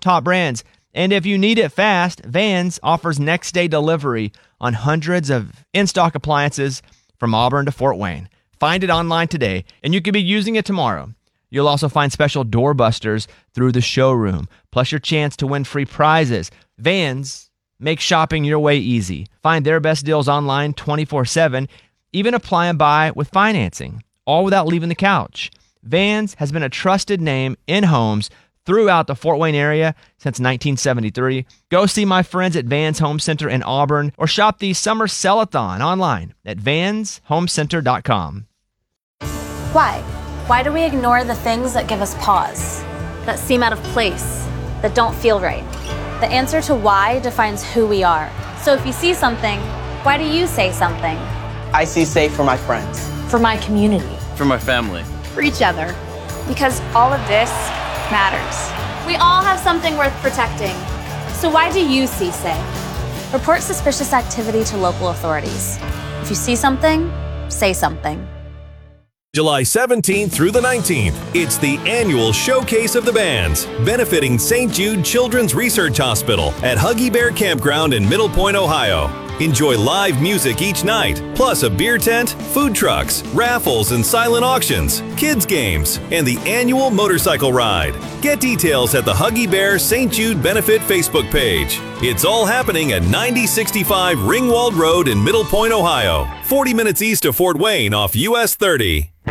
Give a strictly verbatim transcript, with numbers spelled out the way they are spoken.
top brands. And if you need it fast, Vans offers next-day delivery on hundreds of in-stock appliances from Auburn to Fort Wayne. Find it online today, and you could be using it tomorrow. You'll also find special doorbusters through the showroom, plus your chance to win free prizes. Vans make shopping your way easy. Find their best deals online twenty-four seven, even apply and buy with financing, all without leaving the couch. Vans has been a trusted name in homes throughout the Fort Wayne area since nineteen seventy-three. Go see my friends at Vans Home Center in Auburn or shop the Summer Sell-a-thon online at vans home center dot com. Why? Why do we ignore the things that give us pause, that seem out of place, that don't feel right? The answer to why defines who we are. So if you see something, why do you say something? I see safe for my friends. For my community. For my family. For each other. Because all of this matters. We all have something worth protecting. So why do you see safe? Report suspicious activity to local authorities. If you see something, say something. July seventeenth through the nineteenth, it's the annual Showcase of the Bands, benefiting Saint Jude Children's Research Hospital at Huggy Bear Campground in Middle Point, Ohio. Enjoy live music each night, plus a beer tent, food trucks, raffles and silent auctions, kids games, and the annual motorcycle ride. Get details at the Huggy Bear Saint Jude Benefit Facebook page. It's all happening at ninety sixty-five Ringwald Road in Middle Point, Ohio, forty minutes east of Fort Wayne off U S thirty.